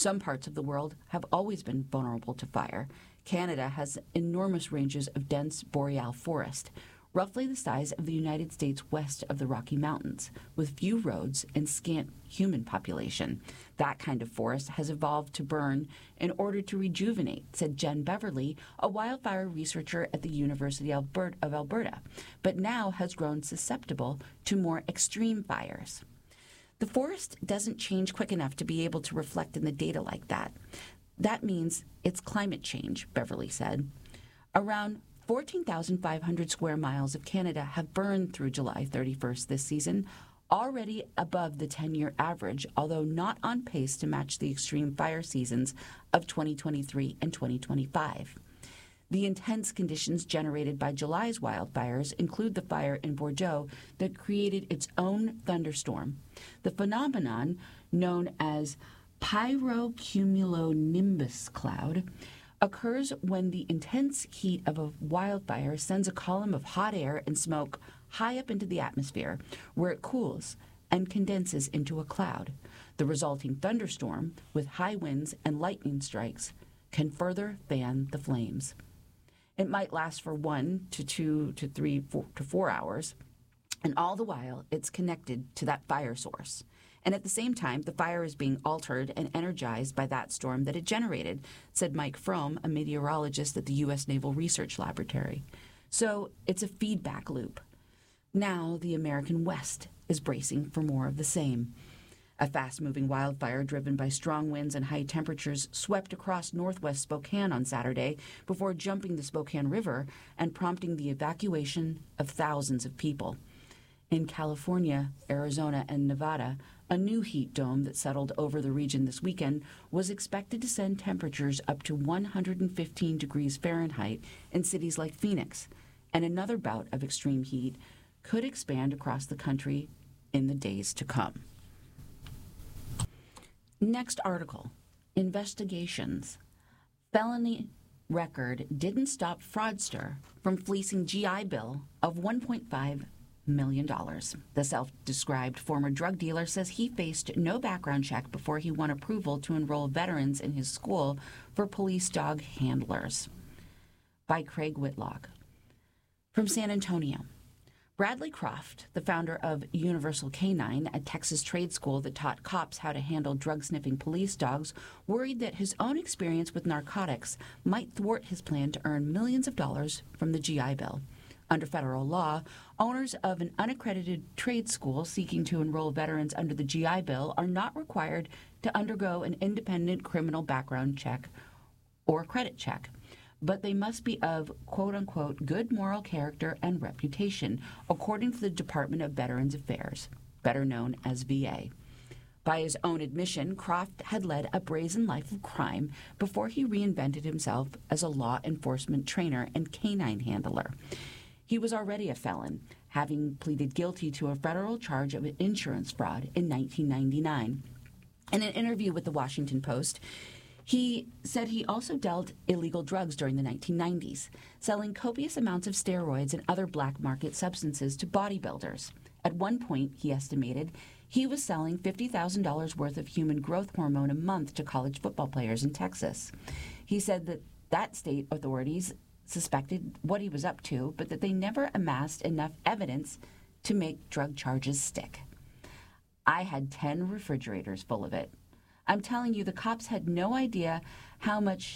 Some parts of the world have always been vulnerable to fire. Canada has enormous ranges of dense boreal forest, roughly the size of the United States west of the Rocky Mountains, with few roads and scant human population. That kind of forest has evolved to burn in order to rejuvenate, said Jen Beverly, a wildfire researcher at the University of Alberta, but now has grown susceptible to more extreme fires. The forest doesn't change quick enough to be able to reflect in the data like that. That means it's climate change, Beverly said. Around 14,500 square miles of Canada have burned through July 31st this season, already above the 10-year average, although not on pace to match the extreme fire seasons of 2023 and 2025. The intense conditions generated by July's wildfires include the fire in Bordeaux that created its own thunderstorm. The phenomenon, known as pyrocumulonimbus cloud, occurs when the intense heat of a wildfire sends a column of hot air and smoke high up into the atmosphere, where it cools and condenses into a cloud. The resulting thunderstorm, with high winds and lightning strikes, can further fan the flames. It might last for 1 to 2 to 3 to 4 hours, and all the while it's connected to that fire source. And at the same time, the fire is being altered and energized by that storm that it generated, said Mike Frome, a meteorologist at the U.S. Naval Research Laboratory. So it's a feedback loop. Now the American West is bracing for more of the same. A fast-moving wildfire driven by strong winds and high temperatures swept across northwest Spokane on Saturday before jumping the Spokane River and prompting the evacuation of thousands of people. In California, Arizona, and Nevada, a new heat dome that settled over the region this weekend was expected to send temperatures up to 115 degrees Fahrenheit in cities like Phoenix, and another bout of extreme heat could expand across the country in the days to come. Next article, investigations. Felony record didn't stop fraudster from fleecing GI Bill of $1.5 million. The self-described former drug dealer says he faced no background check before he won approval to enroll veterans in his school for police dog handlers. By Craig Whitlock. From San Antonio. Bradley Croft, the founder of Universal Canine, a Texas trade school that taught cops how to handle drug-sniffing police dogs, worried that his own experience with narcotics might thwart his plan to earn millions of dollars from the GI Bill. Under federal law, owners of an unaccredited trade school seeking to enroll veterans under the GI Bill are not required to undergo an independent criminal background check or credit check, but they must be of, quote-unquote, good moral character and reputation, according to the Department of Veterans Affairs, better known as VA. By his own admission, Croft had led a brazen life of crime before he reinvented himself as a law enforcement trainer and canine handler. He was already a felon, having pleaded guilty to a federal charge of insurance fraud in 1999. In an interview with the Washington Post, he said he also dealt illegal drugs during the 1990s, selling copious amounts of steroids and other black market substances to bodybuilders. At one point, he estimated, he was selling $50,000 worth of human growth hormone a month to college football players in Texas. He said that state authorities suspected what he was up to, but that they never amassed enough evidence to make drug charges stick. I had 10 refrigerators full of it. I'm telling you, the cops had no idea how much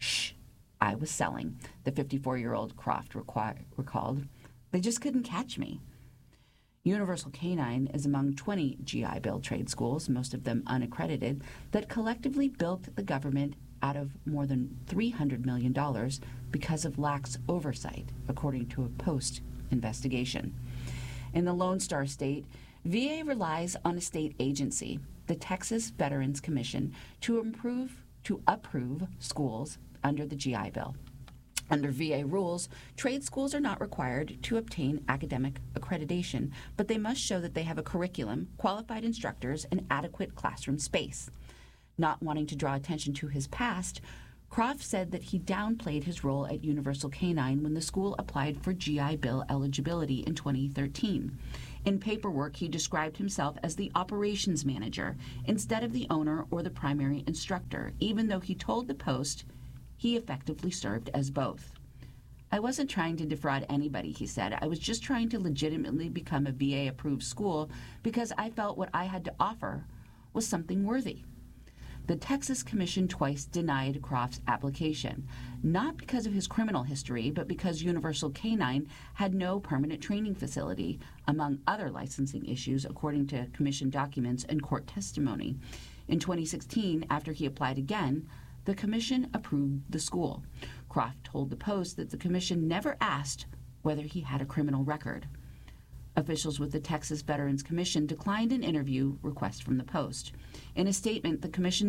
I was selling, the 54-year-old Croft recalled. They just couldn't catch me. Universal Canine is among 20 GI Bill trade schools, most of them unaccredited, that collectively bilked the government out of more than $300 million because of lax oversight, according to a Post investigation. In the Lone Star State, VA relies on a state agency, the Texas Veterans Commission, to approve schools under the GI Bill. Under VA rules, trade schools are not required to obtain academic accreditation, but they must show that they have a curriculum, qualified instructors, and adequate classroom space. Not wanting to draw attention to his past, Croft said that he downplayed his role at Universal Canine when the school applied for GI Bill eligibility in 2013. In paperwork, he described himself as the operations manager instead of the owner or the primary instructor, even though he told the Post he effectively served as both. "I wasn't trying to defraud anybody," he said. "I was just trying to legitimately become a VA-approved school because I felt what I had to offer was something worthy." The Texas Commission twice denied Croft's application, not because of his criminal history, but because Universal Canine had no permanent training facility, among other licensing issues, according to Commission documents and court testimony. In 2016, after he applied again, the Commission approved the school. Croft told the Post that the Commission never asked whether he had a criminal record. Officials with the Texas Veterans Commission declined an interview request from the Post. In a statement, the Commission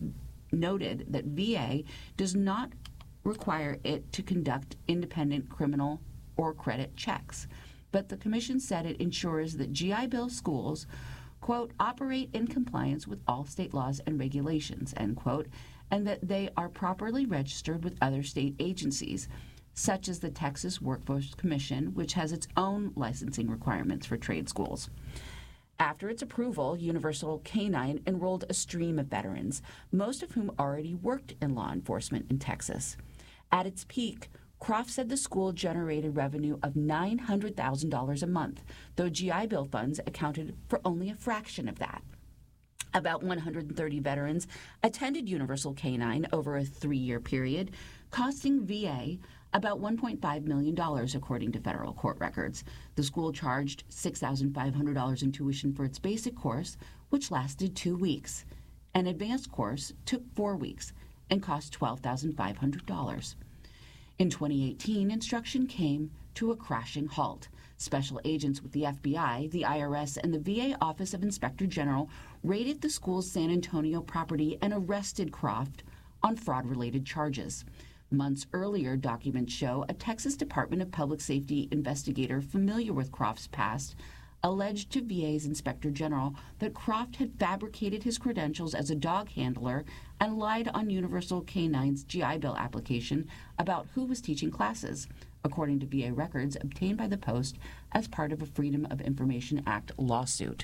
noted that VA does not require it to conduct independent criminal or credit checks, but the Commission said it ensures that GI Bill schools, quote, "operate in compliance with all state laws and regulations," end quote, and that they are properly registered with other state agencies, such as the Texas Workforce Commission, which has its own licensing requirements for trade schools. After its approval, Universal Canine enrolled a stream of veterans, most of whom already worked in law enforcement in Texas. At its peak, Croft said the school generated revenue of $900,000 a month, though GI Bill funds accounted for only a fraction of that. About 130 veterans attended Universal Canine over a 3-year period, costing VA about $1.5 million, according to federal court records. The school charged $6,500 in tuition for its basic course, which lasted 2 weeks. An advanced course took 4 weeks and cost $12,500. In 2018, instruction came to a crashing halt. Special agents with the FBI, the IRS, and the VA Office of Inspector General raided the school's San Antonio property and arrested Croft on fraud-related charges. Months earlier, documents show a Texas Department of Public Safety investigator familiar with Croft's past alleged to VA's Inspector General that Croft had fabricated his credentials as a dog handler and lied on Universal Canine's GI Bill application about who was teaching classes, according to VA records obtained by the Post as part of a Freedom of Information Act lawsuit.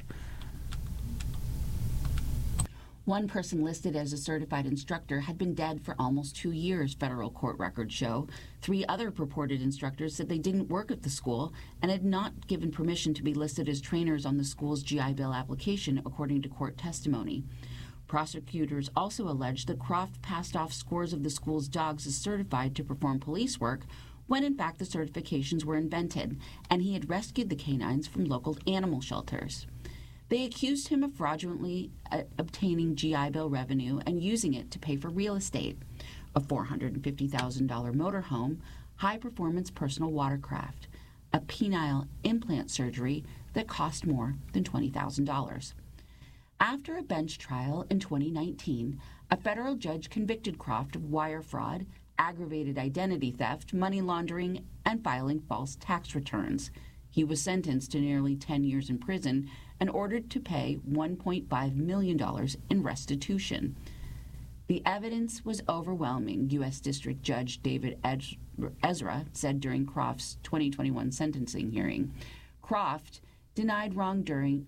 One person listed as a certified instructor had been dead for almost 2 years, federal court records show. 3 other purported instructors said they didn't work at the school and had not given permission to be listed as trainers on the school's GI Bill application, according to court testimony. Prosecutors also alleged that Croft passed off scores of the school's dogs as certified to perform police work when in fact the certifications were invented, and he had rescued the canines from local animal shelters. They accused him of fraudulently obtaining GI Bill revenue and using it to pay for real estate, a $450,000 motorhome, high-performance personal watercraft, a penile implant surgery that cost more than $20,000. After a bench trial in 2019, a federal judge convicted Croft of wire fraud, aggravated identity theft, money laundering, and filing false tax returns. He was sentenced to nearly 10 years in prison and ordered to pay $1.5 million in restitution. The evidence was overwhelming, U.S. District Judge David Ezra said during Croft's 2021 sentencing hearing. Croft denied wrongdoing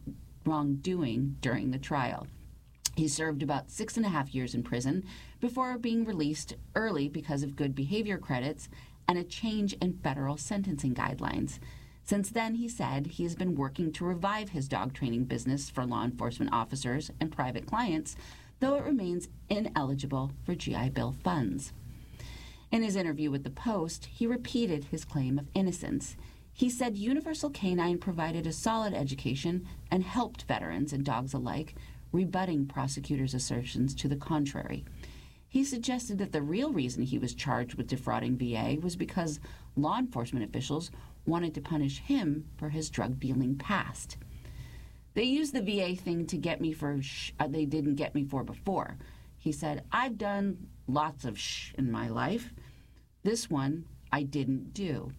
during the trial. He served about 6.5 years in prison before being released early because of good behavior credits and a change in federal sentencing guidelines. Since then, he said, he has been working to revive his dog training business for law enforcement officers and private clients, though it remains ineligible for GI Bill funds. In his interview with the Post, he repeated his claim of innocence. He said Universal Canine provided a solid education and helped veterans and dogs alike, rebutting prosecutors' assertions to the contrary. He suggested that the real reason he was charged with defrauding VA was because law enforcement officials wanted to punish him for his drug-dealing past. They used the VA thing to get me for they didn't get me for before. He said, I've done lots of in my life. This one I didn't do.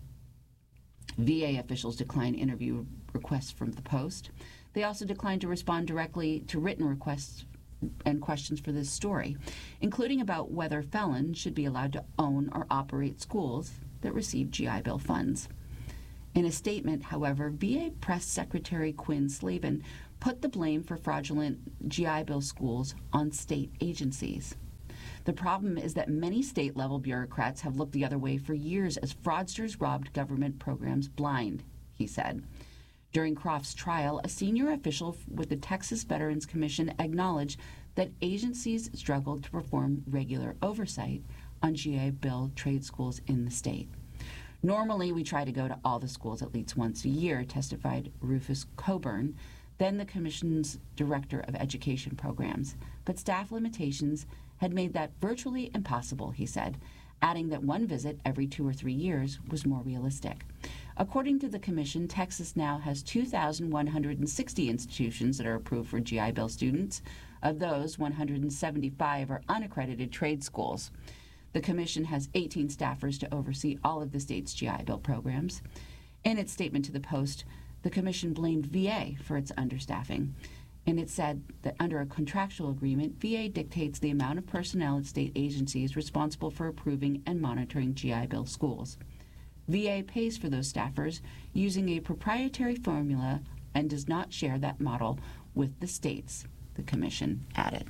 VA officials declined interview requests from the Post. They also declined to respond directly to written requests and questions for this story, including about whether felons should be allowed to own or operate schools that receive GI Bill funds. In a statement, however, VA Press Secretary Quinn Slavin put the blame for fraudulent GI Bill schools on state agencies. The problem is that many state-level bureaucrats have looked the other way for years as fraudsters robbed government programs blind, he said. During Croft's trial, a senior official with the Texas Veterans Commission acknowledged that agencies struggled to perform regular oversight on GI Bill trade schools in the state. Normally, we try to go to all the schools at least once a year, testified Rufus Coburn, then the Commission's Director of Education Programs. But staff limitations had made that virtually impossible, he said, adding that one visit every 2 or 3 years was more realistic. According to the Commission, Texas now has 2,160 institutions that are approved for GI Bill students. Of those, 175 are unaccredited trade schools. The Commission has 18 staffers to oversee all of the state's GI Bill programs. In its statement to the Post, the Commission blamed VA for its understaffing, and it said that under a contractual agreement, VA dictates the amount of personnel at state agencies responsible for approving and monitoring GI Bill schools. VA pays for those staffers using a proprietary formula and does not share that model with the states, the Commission added.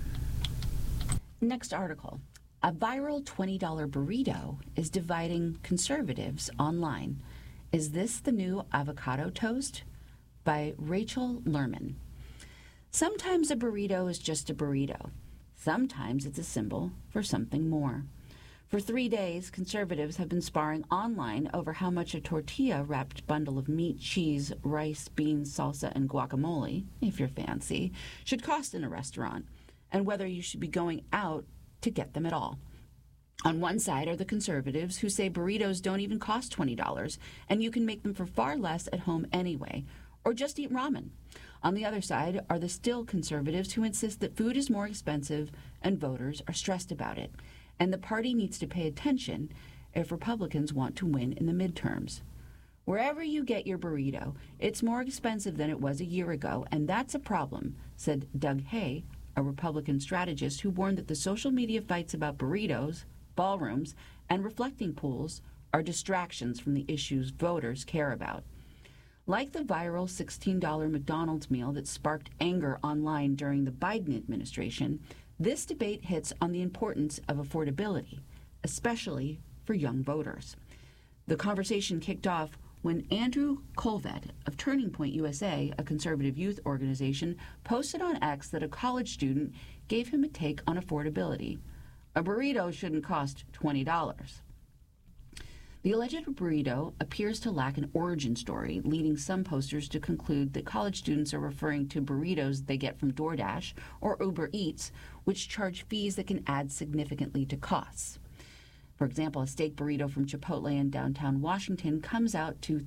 Next article. A viral $20 burrito is dividing conservatives online. Is this the new avocado toast? By Rachel Lerman. Sometimes a burrito is just a burrito. Sometimes it's a symbol for something more. For 3 days, conservatives have been sparring online over how much a tortilla-wrapped bundle of meat, cheese, rice, beans, salsa, and guacamole, if you're fancy, should cost in a restaurant, and whether you should be going out to get them at all. On one side are the conservatives who say burritos don't even cost $20, and you can make them for far less at home anyway, or just eat ramen. On the other side are the still conservatives who insist that food is more expensive and voters are stressed about it, and the party needs to pay attention if Republicans want to win in the midterms. Wherever you get your burrito, it's more expensive than it was a year ago, and that's a problem, said Doug Hay, a Republican strategist who warned that the social media fights about burritos, ballrooms, and reflecting pools are distractions from the issues voters care about. Like the viral $16 McDonald's meal that sparked anger online during the Biden administration, this debate hits on the importance of affordability, especially for young voters. The conversation kicked off when Andrew Colvet of Turning Point USA, a conservative youth organization, posted on X that a college student gave him a take on affordability. A burrito shouldn't cost $20. The alleged burrito appears to lack an origin story, leading some posters to conclude that college students are referring to burritos they get from DoorDash or Uber Eats, which charge fees that can add significantly to costs. For example, a steak burrito from Chipotle in downtown Washington comes out to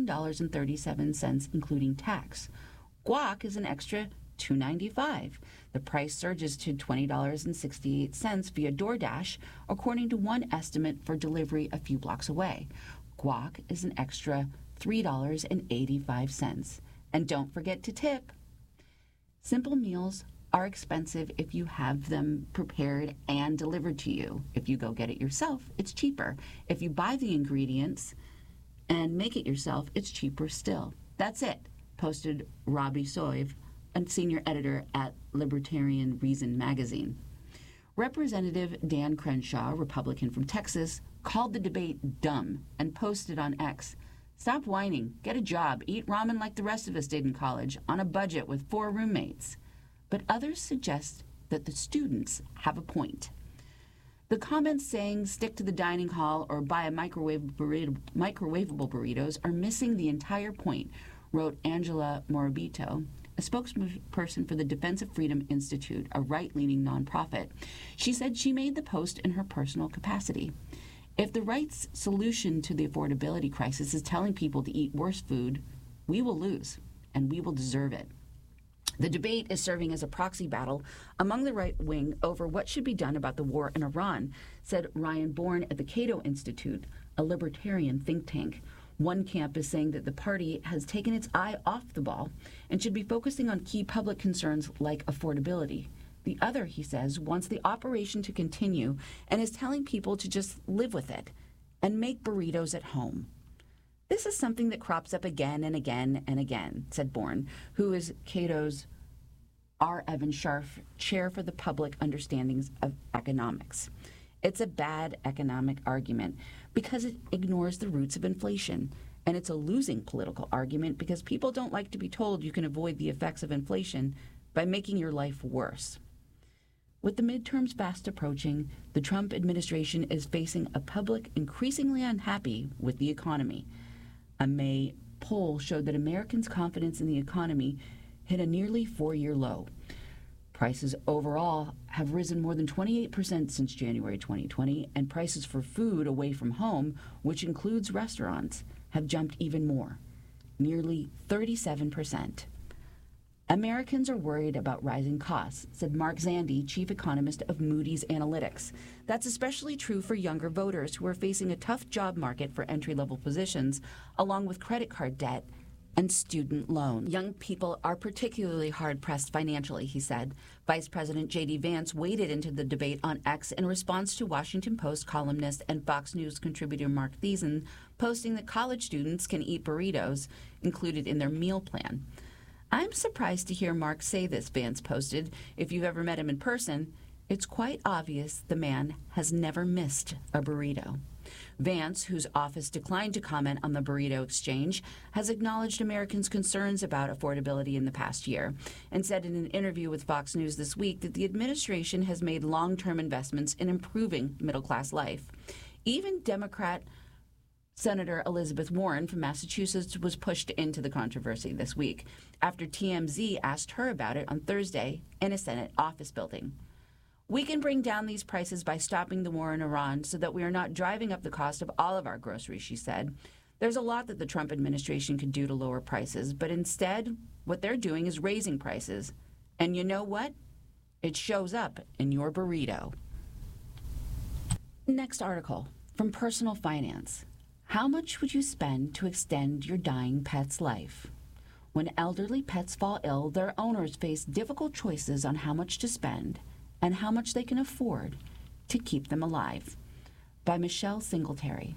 $13.37, including tax. Guac is an extra $2.95. The price surges to $20.68 via DoorDash, according to one estimate for delivery a few blocks away. Guac is an extra $3.85. And don't forget to tip. Simple meals are expensive if you have them prepared and delivered to you. If you go get it yourself, it's cheaper. If you buy the ingredients and make it yourself, it's cheaper still. That's it, posted Robbie Soiv, a senior editor at Libertarian Reason magazine. Representative Dan Crenshaw, Republican from Texas, called the debate dumb and posted on X, "Stop whining, get a job, eat ramen like the rest of us did in college, on a budget with 4 roommates." But others suggest that the students have a point. The comments saying stick to the dining hall or buy a microwavable burritos are missing the entire point, wrote Angela Morabito, a spokesperson for the Defense of Freedom Institute, a right-leaning nonprofit. She said she made the post in her personal capacity. If the right's solution to the affordability crisis is telling people to eat worse food, we will lose, and we will deserve it. The debate is serving as a proxy battle among the right wing over what should be done about the war in Iran, said Ryan Bourne at the Cato Institute, a libertarian think tank. One camp is saying that the party has taken its eye off the ball and should be focusing on key public concerns like affordability. The other, he says, wants the operation to continue and is telling people to just live with it and make burritos at home. This is something that crops up again and again and again, said Bourne, who is Cato's R. Evan Scharf Chair for the Public Understandings of Economics. It's a bad economic argument because it ignores the roots of inflation, and it's a losing political argument because people don't like to be told you can avoid the effects of inflation by making your life worse. With the midterms fast approaching, the Trump administration is facing a public increasingly unhappy with the economy. A May poll showed that Americans' confidence in the economy hit a nearly 4-year low. Prices overall have risen more than 28% since January 2020, and prices for food away from home, which includes restaurants, have jumped even more, nearly 37%. Americans are worried about rising costs, said Mark Zandi, chief economist of Moody's Analytics. That's especially true for younger voters who are facing a tough job market for entry-level positions, along with credit card debt and student loans. Young people are particularly hard-pressed financially, he said. Vice President J.D. Vance waded into the debate on X in response to Washington Post columnist and Fox News contributor Mark Thiessen posting that college students can eat burritos included in their meal plan. I'm surprised to hear Mark say this, Vance posted. If you've ever met him in person, it's quite obvious the man has never missed a burrito. Vance, whose office declined to comment on the burrito exchange, has acknowledged Americans' concerns about affordability in the past year and said in an interview with Fox News this week that the administration has made long-term investments in improving middle-class life. Even Democrat Senator Elizabeth Warren from Massachusetts was pushed into the controversy this week after TMZ asked her about it on Thursday in a Senate office building. We can bring down these prices by stopping the war in Iran so that we are not driving up the cost of all of our groceries, she said. There's a lot that the Trump administration could do to lower prices, but instead, what they're doing is raising prices. And you know what? It shows up in your burrito. Next article from Personal Finance. How much would you spend to extend your dying pet's life? When elderly pets fall ill, their owners face difficult choices on how much to spend and how much they can afford to keep them alive. By Michelle Singletary.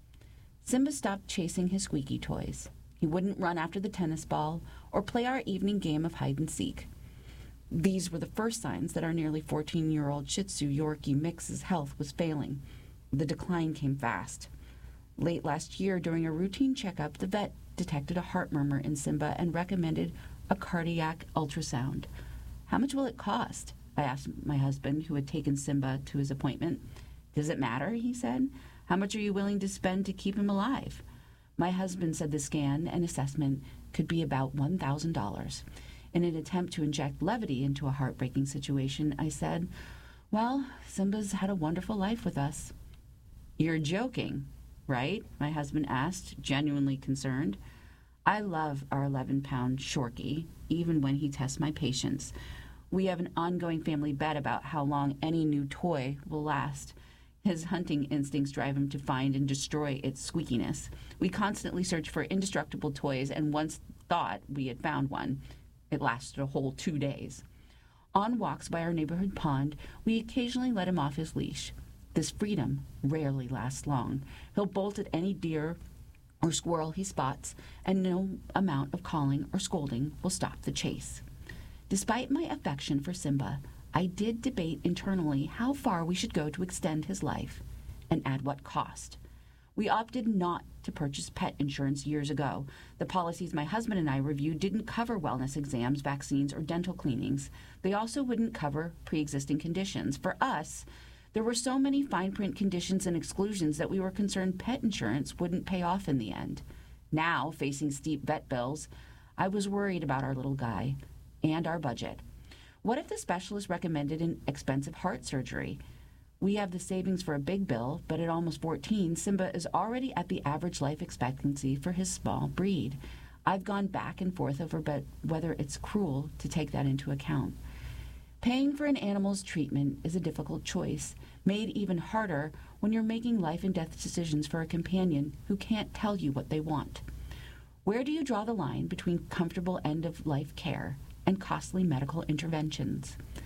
Simba stopped chasing his squeaky toys. He wouldn't run after the tennis ball or play our evening game of hide and seek. These were the first signs that our nearly 14-year-old Shih Tzu Yorkie mix's health was failing. The decline came fast. Late last year, during a routine checkup, the vet detected a heart murmur in Simba and recommended a cardiac ultrasound. How much will it cost? I asked my husband, who had taken Simba to his appointment. Does it matter? He said. How much are you willing to spend to keep him alive? My husband said the scan and assessment could be about $1,000. In an attempt to inject levity into a heartbreaking situation, I said, well, Simba's had a wonderful life with us. You're joking, right? My husband asked, genuinely concerned. I love our 11-pound Shorkie, even when he tests my patience. We have an ongoing family bet about how long any new toy will last. His hunting instincts drive him to find and destroy its squeakiness. We constantly search for indestructible toys and once thought we had found one. It lasted a whole 2 days. On walks by our neighborhood pond, we occasionally let him off his leash. This freedom rarely lasts long. He'll bolt at any deer or squirrel he spots, and no amount of calling or scolding will stop the chase. Despite my affection for Simba, I did debate internally how far we should go to extend his life and at what cost. We opted not to purchase pet insurance years ago. The policies my husband and I reviewed didn't cover wellness exams, vaccines, or dental cleanings. They also wouldn't cover pre-existing conditions. For us, there were so many fine print conditions and exclusions that we were concerned pet insurance wouldn't pay off in the end. Now, facing steep vet bills, I was worried about our little guy and our budget. What if the specialist recommended an expensive heart surgery? We have the savings for a big bill, but at almost 14, Simba is already at the average life expectancy for his small breed. I've gone back and forth over whether it's cruel to take that into account. Paying for an animal's treatment is a difficult choice, made even harder when you're making life and death decisions for a companion who can't tell you what they want. Where do you draw the line between comfortable end-of-life care and costly medical interventions?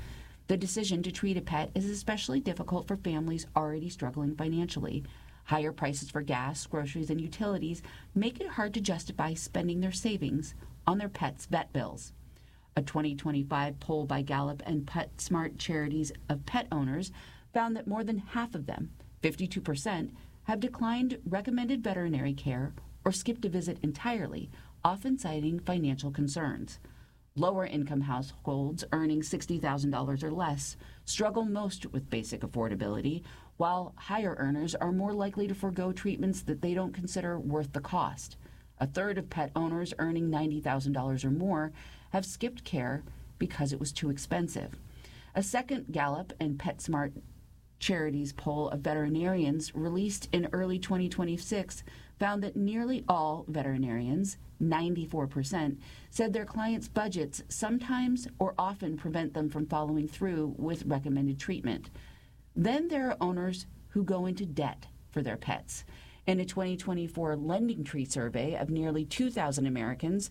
The decision to treat a pet is especially difficult for families already struggling financially. Higher prices for gas, groceries, and utilities make it hard to justify spending their savings on their pets' vet bills. A 2025 poll by Gallup and PetSmart charities of pet owners found that more than half of them, 52%, have declined recommended veterinary care or skipped a visit entirely, often citing financial concerns. Lower-income households earning $60,000 or less struggle most with basic affordability, while higher earners are more likely to forego treatments that they don't consider worth the cost. A third of pet owners earning $90,000 or more have skipped care because it was too expensive. A second Gallup and PetSmart charities poll of veterinarians released in early 2026 found that nearly all veterinarians, 94%, said their clients' budgets sometimes or often prevent them from following through with recommended treatment. Then there are owners who go into debt for their pets. In a 2024 Lending Tree survey of nearly 2,000 Americans,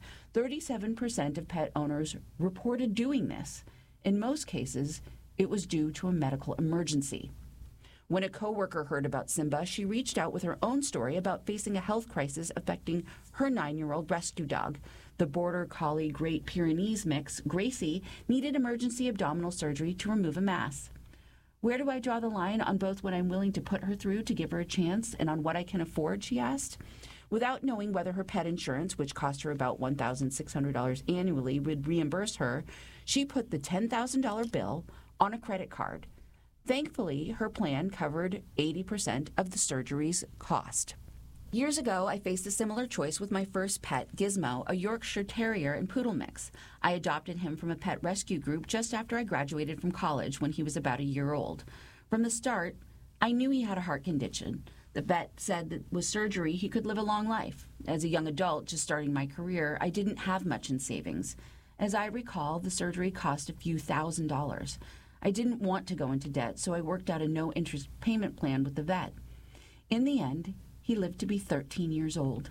37% of pet owners reported doing this. In most cases, it was due to a medical emergency. When a coworker heard about Simba, she reached out with her own story about facing a health crisis affecting her 9-year-old rescue dog. The Border Collie Great Pyrenees mix, Gracie, needed emergency abdominal surgery to remove a mass. Where do I draw the line on both what I'm willing to put her through to give her a chance and on what I can afford, she asked. Without knowing whether her pet insurance, which cost her about $1,600 annually, would reimburse her, she put the $10,000 bill on a credit card. Thankfully, her plan covered 80% of the surgery's cost. Years ago, I faced a similar choice with my first pet, Gizmo, a Yorkshire Terrier and Poodle mix. I adopted him from a pet rescue group just after I graduated from college when he was about a year old. From the start, I knew he had a heart condition. The vet said that with surgery, he could live a long life. As a young adult just starting my career, I didn't have much in savings. As I recall, the surgery cost a few $1,000s. I didn't want to go into debt, so I worked out a no-interest payment plan with the vet. In the end, he lived to be 13 years old.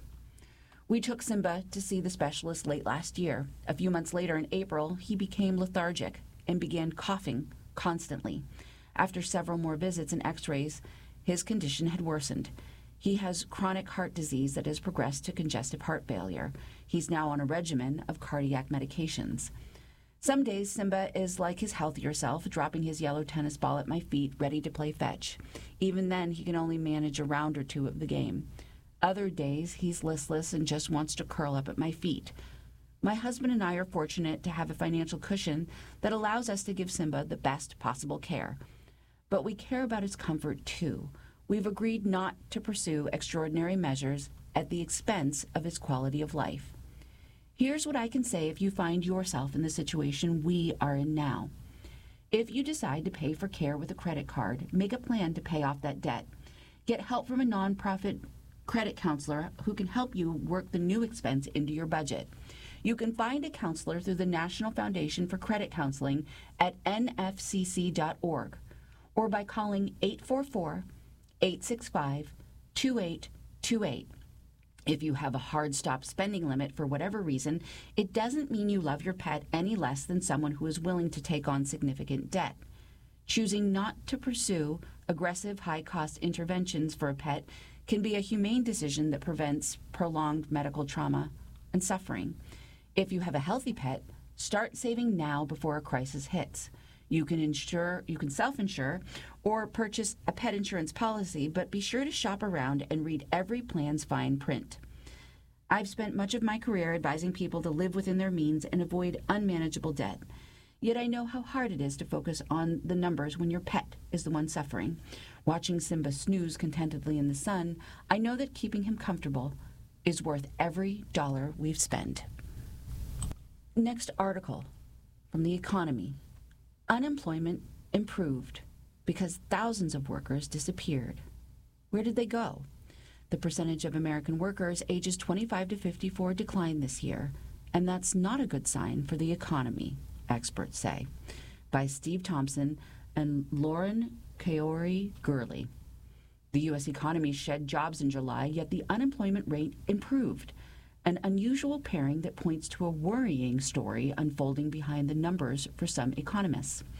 We took Simba to see the specialist late last year. A few months later, in April, he became lethargic and began coughing constantly. After several more visits and x-rays, his condition had worsened. He has chronic heart disease that has progressed to congestive heart failure. He's now on a regimen of cardiac medications. Some days, Simba is like his healthier self, dropping his yellow tennis ball at my feet, ready to play fetch. Even then, he can only manage a round or two of the game. Other days, he's listless and just wants to curl up at my feet. My husband and I are fortunate to have a financial cushion that allows us to give Simba the best possible care. But we care about his comfort, too. We've agreed not to pursue extraordinary measures at the expense of his quality of life. Here's what I can say if you find yourself in the situation we are in now. If you decide to pay for care with a credit card, make a plan to pay off that debt. Get help from a nonprofit credit counselor who can help you work the new expense into your budget. You can find a counselor through the National Foundation for Credit Counseling at nfcc.org or by calling 844-865-2828. If you have a hard stop spending limit for whatever reason, it doesn't mean you love your pet any less than someone who is willing to take on significant debt. Choosing not to pursue aggressive, high-cost interventions for a pet can be a humane decision that prevents prolonged medical trauma and suffering. If you have a healthy pet, start saving now before a crisis hits. You can self-insure or purchase a pet insurance policy, but be sure to shop around and read every plan's fine print. I've spent much of my career advising people to live within their means and avoid unmanageable debt. Yet I know how hard it is to focus on the numbers when your pet is the one suffering. Watching Simba snooze contentedly in the sun, I know that keeping him comfortable is worth every dollar we've spent. Next article from The Economy. Unemployment improved because thousands of workers disappeared. Where did they go? The percentage of American workers ages 25 to 54 declined this year, and that's not a good sign for the economy, experts say. By Steve Thompson and Lauren Kaori-Gurley. The U.S. economy shed jobs in July, yet the unemployment rate improved, an unusual pairing that points to a worrying story unfolding behind the numbers for some economists.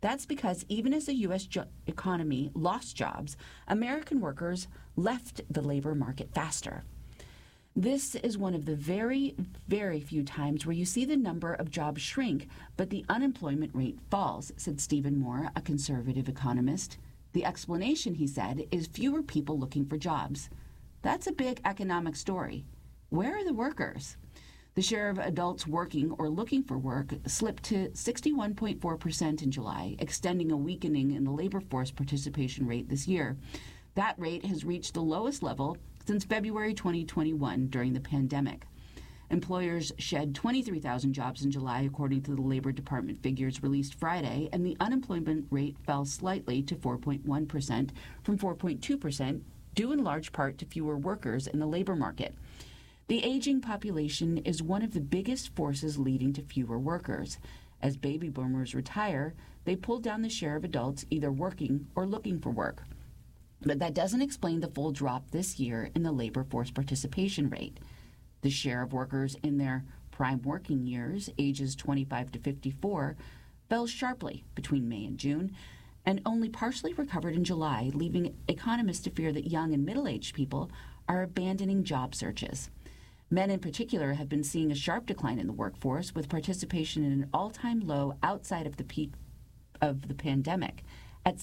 That's because even as the U.S. economy lost jobs, American workers left the labor market faster. This is one of the very, very few times where you see the number of jobs shrink, but the unemployment rate falls, said Stephen Moore, a conservative economist. The explanation, he said, is fewer people looking for jobs. That's a big economic story. Where are the workers? The share of adults working or looking for work slipped to 61.4% in July, extending a weakening in the labor force participation rate this year. That rate has reached the lowest level since February 2021 during the pandemic. Employers shed 23,000 jobs in July, according to the Labor Department figures released Friday, and the unemployment rate fell slightly to 4.1% from 4.2%, due in large part to fewer workers in the labor market. The aging population is one of the biggest forces leading to fewer workers. As baby boomers retire, they pull down the share of adults either working or looking for work. But that doesn't explain the full drop this year in the labor force participation rate. The share of workers in their prime working years, ages 25 to 54, fell sharply between May and June, and only partially recovered in July, leaving economists to fear that young and middle-aged people are abandoning job searches. Men in particular have been seeing a sharp decline in the workforce, with participation in an all-time low outside of the peak of the pandemic at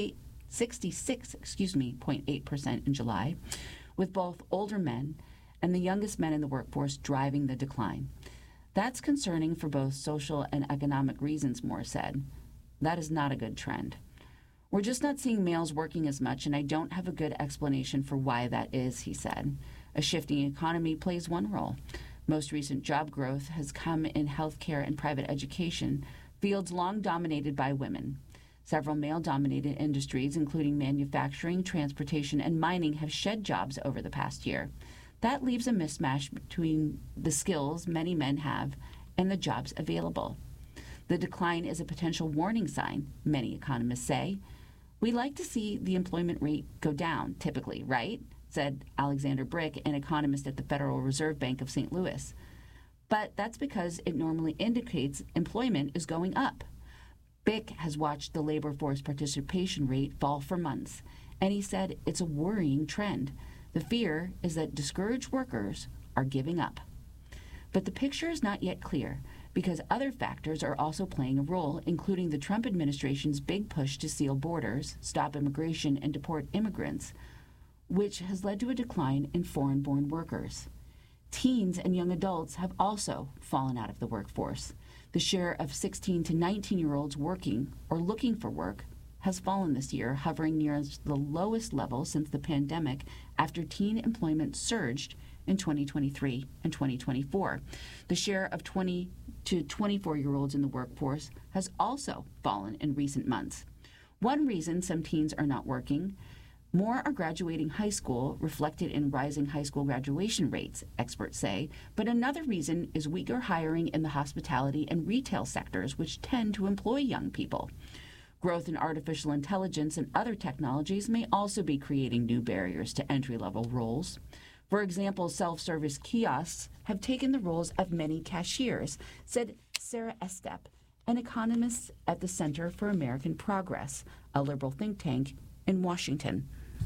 66.8% in July, with both older men and the youngest men in the workforce driving the decline. That's concerning for both social and economic reasons, Moore said. That is not a good trend. We're just not seeing males working as much, and I don't have a good explanation for why that is, he said. A shifting economy plays one role. Most recent job growth has come in healthcare and private education, fields long dominated by women. Several male-dominated industries, including manufacturing, transportation, and mining, have shed jobs over the past year. That leaves a mismatch between the skills many men have and the jobs available. The decline is a potential warning sign, many economists say. We like to see the employment rate go down, typically, right? Said Alexander Brick, an economist at the Federal Reserve Bank of St. Louis. But that's because it normally indicates employment is going up. Bick has watched the labor force participation rate fall for months, and he said it's a worrying trend. The fear is that discouraged workers are giving up. But the picture is not yet clear, because other factors are also playing a role, including the Trump administration's big push to seal borders, stop immigration, and deport immigrants, which has led to a decline in foreign-born workers. Teens and young adults have also fallen out of the workforce. The share of 16 to 19-year-olds working or looking for work has fallen this year, hovering near the lowest level since the pandemic after teen employment surged in 2023 and 2024. The share of 20 to 24-year-olds in the workforce has also fallen in recent months. One reason some teens are not working: more are graduating high school, reflected in rising high school graduation rates, experts say. But another reason is weaker hiring in the hospitality and retail sectors, which tend to employ young people. Growth in artificial intelligence and other technologies may also be creating new barriers to entry-level roles. For example, self-service kiosks have taken the roles of many cashiers, said Sarah Estep, an economist at the Center for American Progress, a liberal think tank in Washington.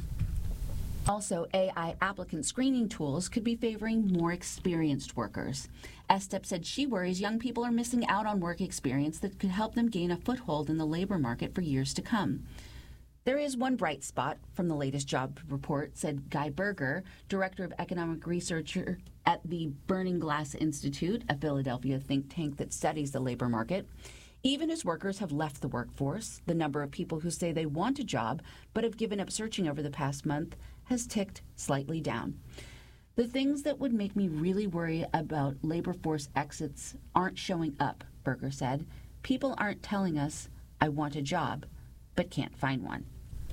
Also, AI applicant screening tools could be favoring more experienced workers. Estep said she worries young people are missing out on work experience that could help them gain a foothold in the labor market for years to come. There is one bright spot from the latest job report, said Guy Berger, director of economic research at the Burning Glass Institute, a Philadelphia think tank that studies the labor market. Even as workers have left the workforce, the number of people who say they want a job but have given up searching over the past month has ticked slightly down. The things that would make me really worry about labor force exits aren't showing up, Berger said. People aren't telling us, I want a job, but can't find one.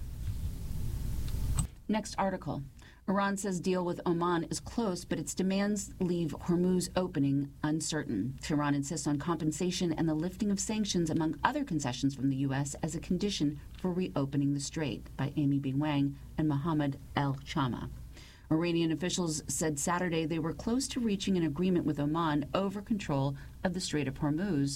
Next article. Iran says deal with Oman is close, but its demands leave Hormuz opening uncertain. Tehran insists on compensation and the lifting of sanctions, among other concessions from the U.S., as a condition for reopening the strait, by Amy B. Wang and Mohammed El-Chama. Iranian officials said Saturday they were close to reaching an agreement with Oman over control of the Strait of Hormuz,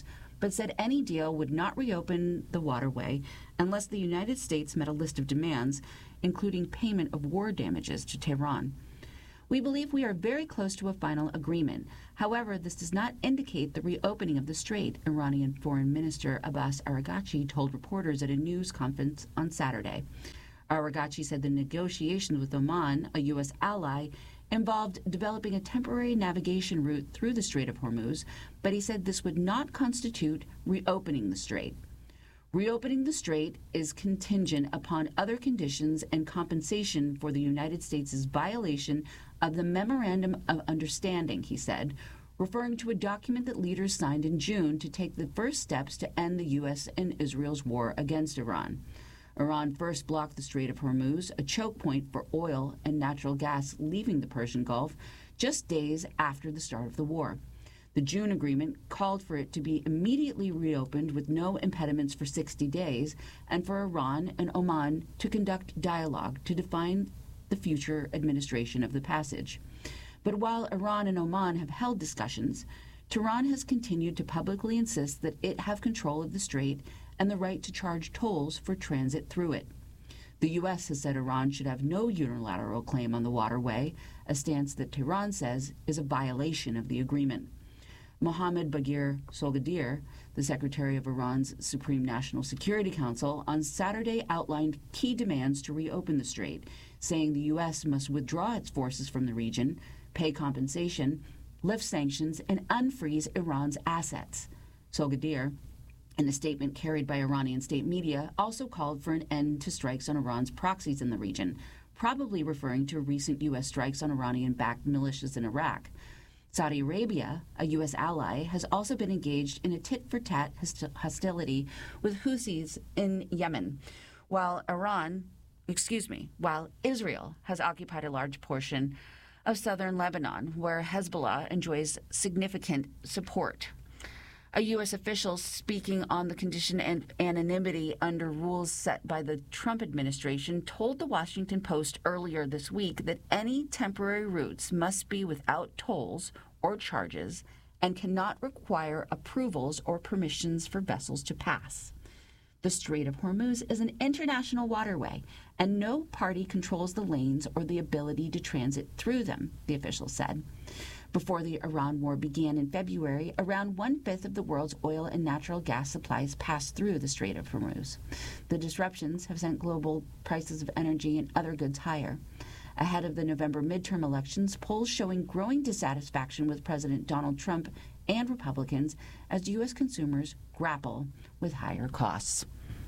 but said any deal would not reopen the waterway unless the United States met a list of demands, including payment of war damages to Tehran. We believe we are very close to a final agreement. However, this does not indicate the reopening of the strait, Iranian Foreign Minister Abbas Araghchi told reporters at a news conference on Saturday. Araghchi said the negotiations with Oman, a U.S. ally, involved developing a temporary navigation route through the Strait of Hormuz, but he said this would not constitute reopening the strait. Reopening the strait is contingent upon other conditions and compensation for the United States' violation of the Memorandum of Understanding, he said, referring to a document that leaders signed in June to take the first steps to end the U.S. and Israel's war against Iran. Iran first blocked the Strait of Hormuz, a choke point for oil and natural gas leaving the Persian Gulf, just days after the start of the war. The June agreement called for it to be immediately reopened with no impediments for 60 days, and for Iran and Oman to conduct dialogue to define the future administration of the passage. But while Iran and Oman have held discussions, Tehran has continued to publicly insist that it have control of the strait and the right to charge tolls for transit through it. The U.S. has said Iran should have no unilateral claim on the waterway, a stance that Tehran says is a violation of the agreement. Mohammad Baghir Solgadir, the secretary of Iran's Supreme National Security Council, on Saturday outlined key demands to reopen the strait, saying the U.S. must withdraw its forces from the region, pay compensation, lift sanctions, and unfreeze Iran's assets. Solgadir, in a statement carried by Iranian state media, also called for an end to strikes on Iran's proxies in the region, probably referring to recent U.S. strikes on Iranian-backed militias in Iraq. Saudi Arabia, a U.S. ally, has also been engaged in a tit-for-tat hostility with Houthis in Yemen, while Israel has occupied a large portion of southern Lebanon, where Hezbollah enjoys significant support. A U.S. official speaking on the condition and anonymity under rules set by the Trump administration told the Washington Post earlier this week that any temporary routes must be without tolls or charges and cannot require approvals or permissions for vessels to pass. The Strait of Hormuz is an international waterway, and no party controls the lanes or the ability to transit through them, the official said. Before the Iran war began in February, around one-fifth of the world's oil and natural gas supplies passed through the Strait of Hormuz. The disruptions have sent global prices of energy and other goods higher. Ahead of the November midterm elections, polls showing growing dissatisfaction with President Donald Trump and Republicans as U.S. consumers grapple with higher costs.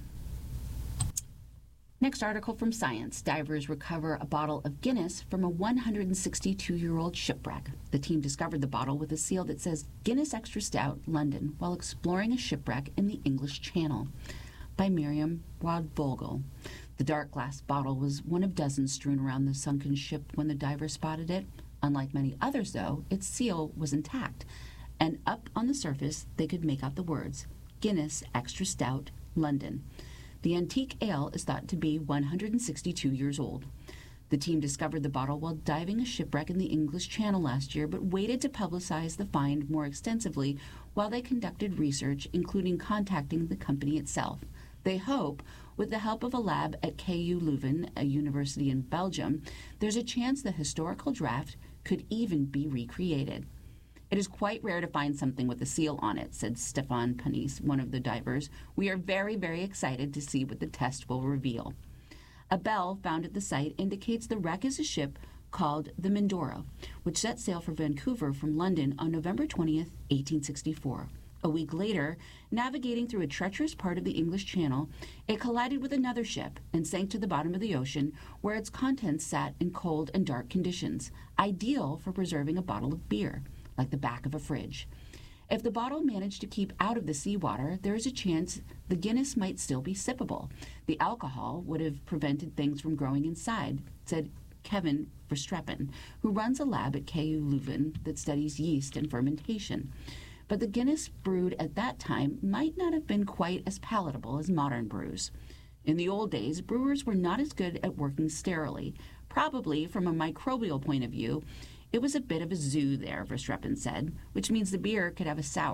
Next article from Science. Divers recover a bottle of Guinness from a 162-year-old shipwreck. The team discovered the bottle with a seal that says Guinness Extra Stout, London, while exploring a shipwreck in the English Channel. By Miriam Waldvogel. The dark glass bottle was one of dozens strewn around the sunken ship when the divers spotted it. Unlike many others, though, its seal was intact, and up on the surface they could make out the words, Guinness Extra Stout, London. The antique ale is thought to be 162 years old. The team discovered the bottle while diving a shipwreck in the English Channel last year, but waited to publicize the find more extensively while they conducted research, including contacting the company itself. They hope, with the help of a lab at KU Leuven, a university in Belgium, there's a chance the historical draft could even be recreated. It is quite rare to find something with a seal on it, said Stefan Panis, one of the divers. We are very, very excited to see what the test will reveal. A bell found at the site indicates the wreck is a ship called the Mindoro, which set sail for Vancouver from London on November 20th, 1864. A week later, navigating through a treacherous part of the English Channel, it collided with another ship and sank to the bottom of the ocean, where its contents sat in cold and dark conditions, ideal for preserving a bottle of beer, like the back of a fridge. If the bottle managed to keep out of the seawater, there is a chance the Guinness might still be sippable. The alcohol would have prevented things from growing inside, said Kevin Verstreppen, who runs a lab at KU Leuven that studies yeast and fermentation. But the Guinness brewed at that time might not have been quite as palatable as modern brews. In the old days, brewers were not as good at working sterilely. Probably, from a microbial point of view, it was a bit of a zoo there, Verstreppen said, which means the beer could have a sour,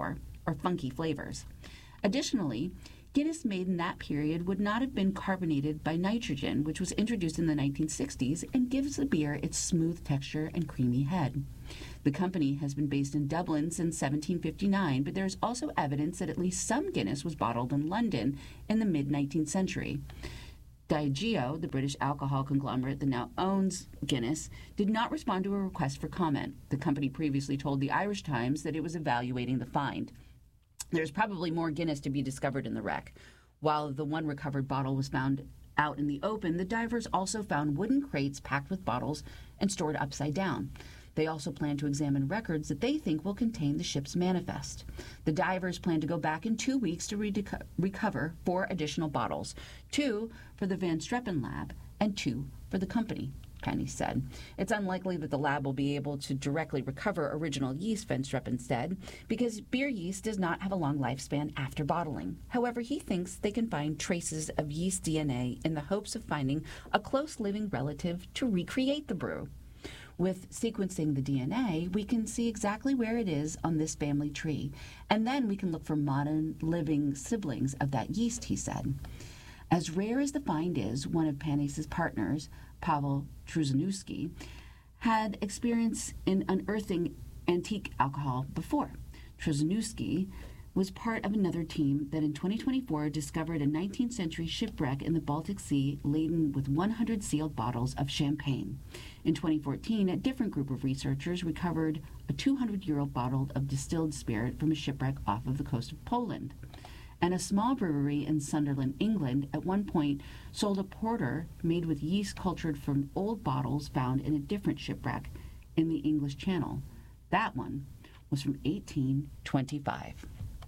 or funky flavors. Additionally, Guinness made in that period would not have been carbonated by nitrogen, which was introduced in the 1960s and gives the beer its smooth texture and creamy head. The company has been based in Dublin since 1759, but there is also evidence that at least some Guinness was bottled in London in the mid-19th century. Diageo, the British alcohol conglomerate that now owns Guinness, did not respond to a request for comment. The company previously told the Irish Times that it was evaluating the find. There's probably more Guinness to be discovered in the wreck. While the one recovered bottle was found out in the open, the divers also found wooden crates packed with bottles and stored upside down. They also plan to examine records that they think will contain the ship's manifest. The divers plan to go back in 2 weeks to recover 4 additional bottles, 2 for the Van Streppen lab and 2 for the company, Penny said. It's unlikely that the lab will be able to directly recover original yeast, Van Streppen said, because beer yeast does not have a long lifespan after bottling. However, he thinks they can find traces of yeast DNA in the hopes of finding a close living relative to recreate the brew. With sequencing the DNA, we can see exactly where it is on this family tree, and then we can look for modern living siblings of that yeast, he said. As rare as the find is, one of Panis' partners, Pavel Truzanowski, had experience in unearthing antique alcohol before. Truzanowski was part of another team that in 2024 discovered a 19th century shipwreck in the Baltic Sea laden with 100 sealed bottles of champagne. In 2014, a different group of researchers recovered a 200-year-old bottle of distilled spirit from a shipwreck off of the coast of Poland. And a small brewery in Sunderland, England, at one point sold a porter made with yeast cultured from old bottles found in a different shipwreck in the English Channel. That one was from 1825.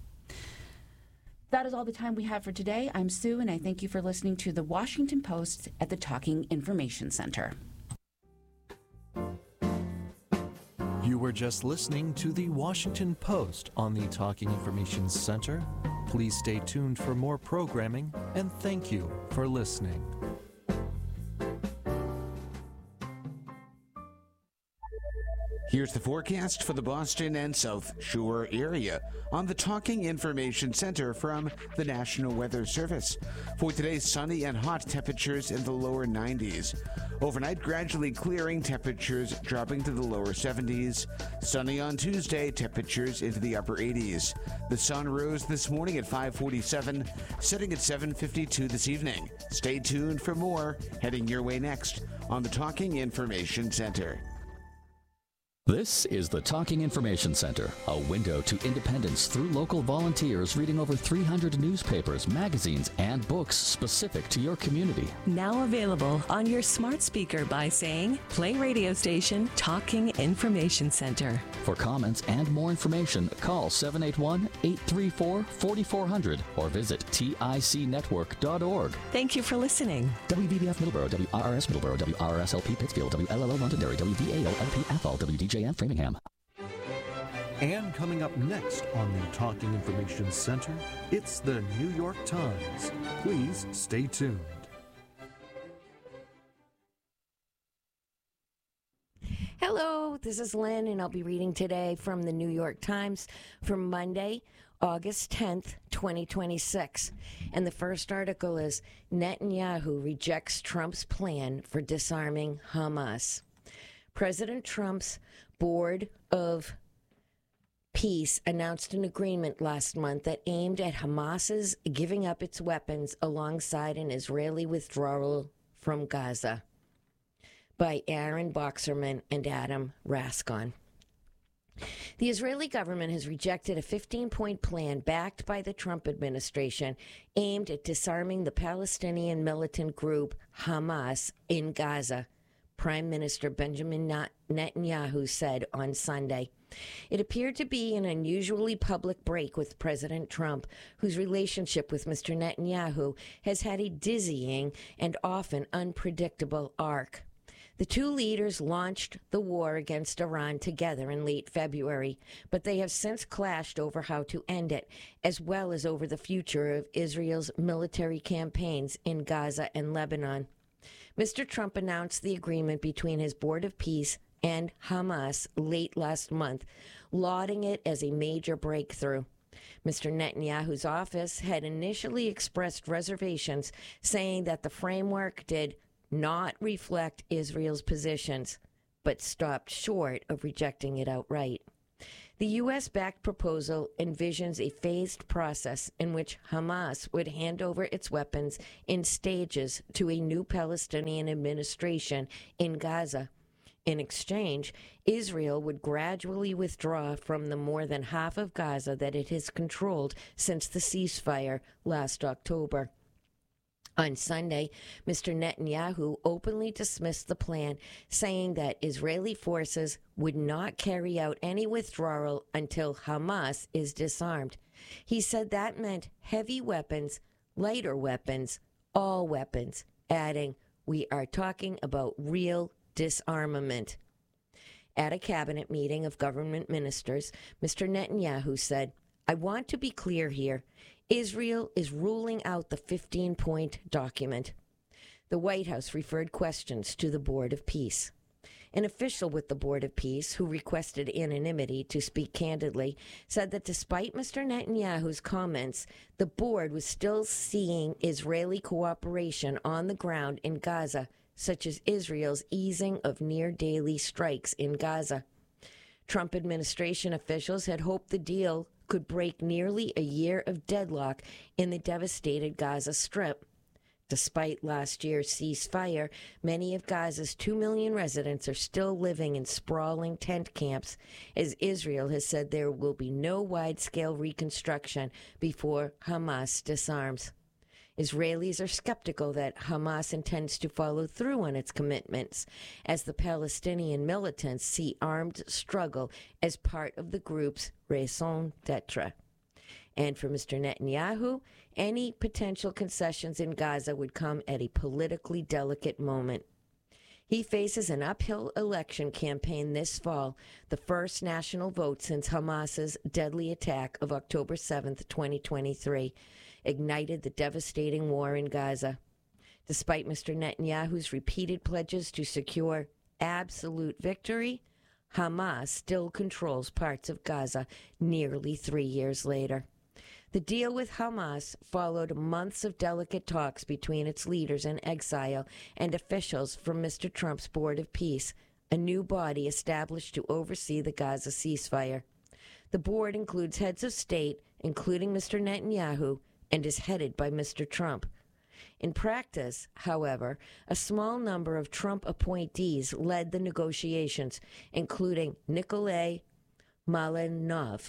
That is all the time we have for today. I'm Sue, and I thank you for listening to the Washington Post at the Talking Information Center. You were just listening to the Washington Post on the Talking Information Center. Please stay tuned for more programming, and thank you for listening. Here's the forecast for the Boston and South Shore area on the Talking Information Center from the National Weather Service. For today, sunny and hot, temperatures in the lower 90s. Overnight, gradually clearing, temperatures dropping to the lower 70s. Sunny on Tuesday, temperatures into the upper 80s. The sun rose this morning at 5:47, setting at 7:52 this evening. Stay tuned for more heading your way next on the Talking Information Center. This is the Talking Information Center, a window to independence through local volunteers reading over 300 newspapers, magazines, and books specific to your community. Now available on your smart speaker by saying, play radio station Talking Information Center. For comments and more information, call 781-834-4400 or visit ticnetwork.org. Thank you for listening. WVBF Middleborough, WRRS Middleborough, WRSLP Pittsfield, WLLO Londonderry, WVAO-LP Athol, WDJM Framingham. And coming up next on the Talking Information Center, it's the New York Times. Please stay tuned. Hello, this is Lynn, and I'll be reading today from the New York Times for Monday, August 10th, 2026. And the first article is Netanyahu rejects Trump's plan for disarming Hamas. President Trump's Board of Peace announced an agreement last month that aimed at Hamas's giving up its weapons alongside an Israeli withdrawal from Gaza, by Aaron Boxerman and Adam Rascon. The Israeli government has rejected a 15-point plan backed by the Trump administration aimed at disarming the Palestinian militant group Hamas in Gaza, Prime Minister Benjamin Netanyahu said on Sunday. It appeared to be an unusually public break with President Trump, whose relationship with Mr. Netanyahu has had a dizzying and often unpredictable arc. The two leaders launched the war against Iran together in late February, but they have since clashed over how to end it, as well as over the future of Israel's military campaigns in Gaza and Lebanon. Mr. Trump announced the agreement between his Board of Peace and Hamas late last month, lauding it as a major breakthrough. Mr. Netanyahu's office had initially expressed reservations, saying that the framework did not reflect Israel's positions, but stopped short of rejecting it outright. The U.S.-backed proposal envisions a phased process in which Hamas would hand over its weapons in stages to a new Palestinian administration in Gaza. In exchange, Israel would gradually withdraw from the more than half of Gaza that it has controlled since the ceasefire last October. On Sunday, Mr. Netanyahu openly dismissed the plan, saying that Israeli forces would not carry out any withdrawal until Hamas is disarmed. He said that meant heavy weapons, lighter weapons, all weapons, adding, "We are talking about real disarmament." At a cabinet meeting of government ministers, Mr. Netanyahu said, "I want to be clear here. Israel is ruling out the 15-point document." The White House referred questions to the Board of Peace. An official with the Board of Peace, who requested anonymity to speak candidly, said that despite Mr. Netanyahu's comments, the board was still seeing Israeli cooperation on the ground in Gaza, such as Israel's easing of near-daily strikes in Gaza. Trump administration officials had hoped the deal could break nearly a year of deadlock in the devastated Gaza Strip. Despite last year's ceasefire, many of Gaza's 2 million residents are still living in sprawling tent camps, as Israel has said there will be no wide-scale reconstruction before Hamas disarms. Israelis are skeptical that Hamas intends to follow through on its commitments, as the Palestinian militants see armed struggle as part of the group's raison d'etre. And for Mr. Netanyahu, any potential concessions in Gaza would come at a politically delicate moment. He faces an uphill election campaign this fall, the first national vote since Hamas's deadly attack of October 7th, 2023, ignited the devastating war in Gaza. Despite Mr. Netanyahu's repeated pledges to secure absolute victory, Hamas still controls parts of Gaza nearly 3 years later. The deal with Hamas followed months of delicate talks between its leaders in exile and officials from Mr. Trump's Board of Peace, a new body established to oversee the Gaza ceasefire. The board includes heads of state, including Mr. Netanyahu, and is headed by Mr. Trump. In practice, however, a small number of Trump appointees led the negotiations, including Nikolay Malinov,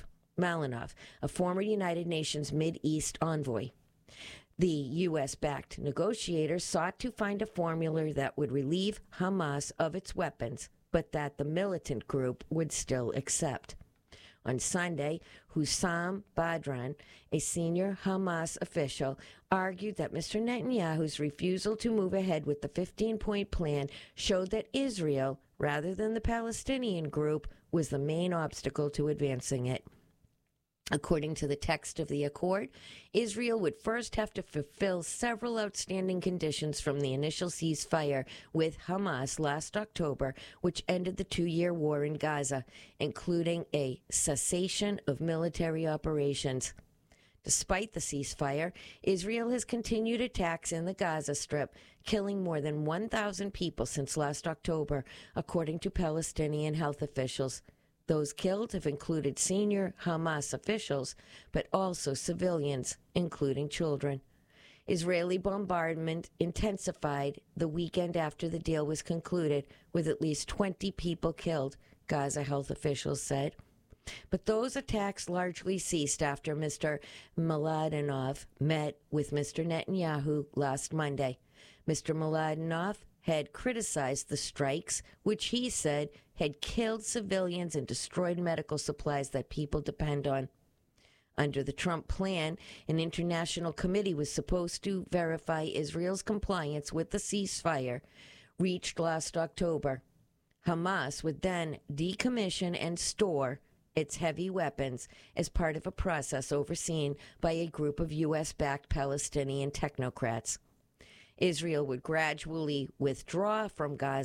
a former United Nations Mideast envoy. The U.S.-backed negotiators sought to find a formula that would relieve Hamas of its weapons, but that the militant group would still accept. On Sunday, Hussam Badran, a senior Hamas official, argued that Mr. Netanyahu's refusal to move ahead with the 15-point plan showed that Israel, rather than the Palestinian group, was the main obstacle to advancing it. According to the text of the accord, Israel would first have to fulfill several outstanding conditions from the initial ceasefire with Hamas last October, which ended the 2-year war in Gaza, including a cessation of military operations. Despite the ceasefire, Israel has continued attacks in the Gaza Strip, killing more than 1,000 people since last October, according to Palestinian health officials. Those killed have included senior Hamas officials, but also civilians, including children. Israeli bombardment intensified the weekend after the deal was concluded, with at least 20 people killed, Gaza health officials said. But those attacks largely ceased after Mr. Mladenov met with Mr. Netanyahu last Monday. Mr. Mladenov had criticized the strikes, which he said had killed civilians and destroyed medical supplies that people depend on. Under the Trump plan, an international committee was supposed to verify Israel's compliance with the ceasefire reached last October. Hamas would then decommission and store its heavy weapons as part of a process overseen by a group of U.S.-backed Palestinian technocrats. Israel would gradually withdraw from Gaza